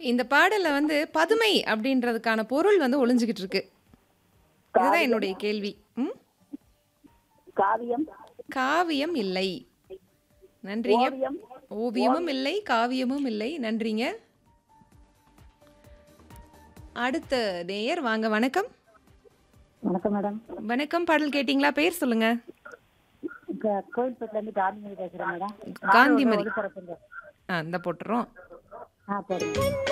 இந்த பாடல்ல வந்து பதுமை அப்படின்றதுக்கான பொருள் வந்து ஒளிஞ்சுகிட்டு இருக்கு. இதுதான் காவியம் என்னுடைய கேள்வி. ம். காவியம் காவியம் இல்லை. நன்றிங்க. ஓவியம் ஓவியமும் ஓவியம் இல்லை, காவியமும் இல்லை. நன்றிங்க. அடுத்த நேயர் வாங்க. வணக்கம். வணக்கம் மேடம். வணக்கம். பாடல் கேட்டீங்களா? பேர் சொல்லுங்க. கோயில்பேட்டில இருந்து காந்திமதி பேசுறேன் மேடம். காந்திமதி. ஒளிபரப்புங்க. இந்த போட்டுறோம். போடுங்க.